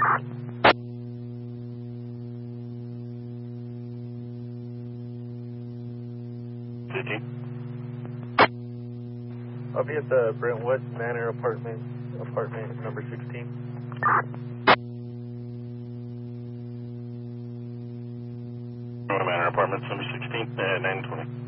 I'll be at the Brentwood Manor apartment number 16. Manor Apartments number 16, 920.